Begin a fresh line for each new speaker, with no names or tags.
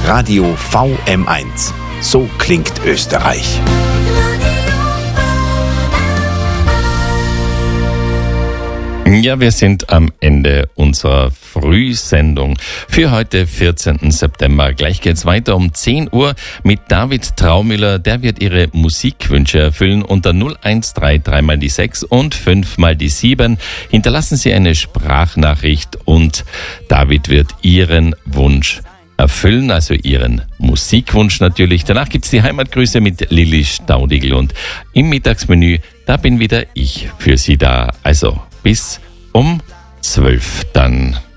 Radio VM1. So klingt Österreich.
Ja, wir sind am Ende unserer Frühsendung für heute, 14. September. Gleich geht's weiter um 10 Uhr mit David Traumüller. Der wird Ihre Musikwünsche erfüllen unter 0133 mal die 6 und 5 mal die 7. Hinterlassen Sie eine Sprachnachricht und David wird Ihren Wunsch erfüllen, also Ihren Musikwunsch natürlich. Danach gibt's die Heimatgrüße mit Lilly Staudigl und im Mittagsmenü, da bin wieder ich für Sie da. Also bis um 12 dann.